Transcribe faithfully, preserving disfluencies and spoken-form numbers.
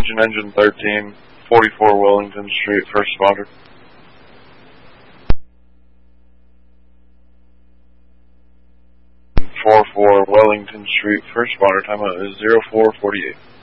Attention engine thirteen, forty-four Wellington Street, first responder. four four Wellington Street, first responder, timeout is zero four forty-eight.